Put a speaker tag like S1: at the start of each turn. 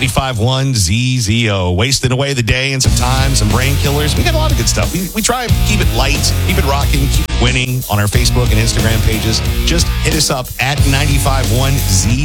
S1: 95.1 ZZO. Wasting away the day and some time, some brain killers. We got a lot of good stuff. We try to keep it light, keep it rocking, keep it winning on our Facebook and Instagram pages. Just hit us up at 95.1 ZZO.